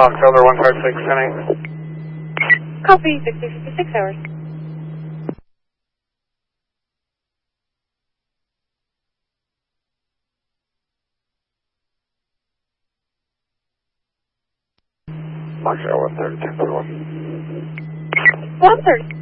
October 156, 10-8. Copy, 6056 hours. Montreal 130, 10-1. 130.